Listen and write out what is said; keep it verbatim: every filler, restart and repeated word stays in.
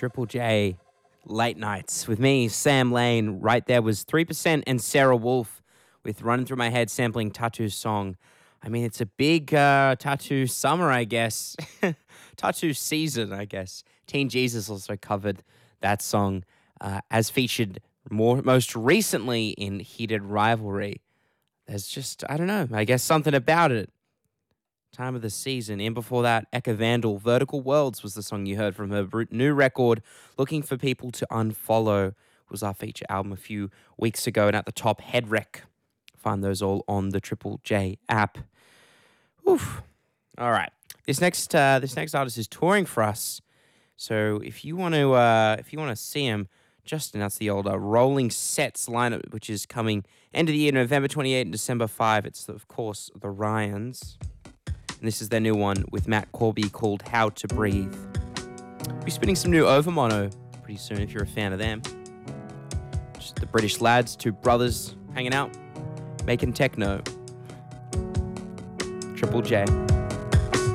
Triple J, Late Nights with me, Sam Lane. Right there was three percent and Sarah Wolf with Running Through My Head sampling Tattoo's song. I mean, it's a big uh, Tattoo summer, I guess. Tattoo season, I guess. Teen Jesus also covered that song uh, as featured more most recently in Heated Rivalry. There's just, I don't know, I guess something about it. Time of the season. And before that, Eka Vandal, Vertical Worlds was the song you heard from her new record, Looking for People to Unfollow, was our feature album a few weeks ago. And at the top, Head Wreck. Find those all on the Triple J app. Oof. All right. This next uh, this next artist is touring for us. So if you want to uh, if you want to see him, just announce the old uh, Rolling Sets lineup, which is coming end of the year, November twenty-eighth and December fifth. It's, of course, the Ryans. And this is their new one with Matt Corby called How to Breathe. We'll be spinning some new Overmono pretty soon if you're a fan of them. Just the British lads, two brothers hanging out, making techno. Triple J.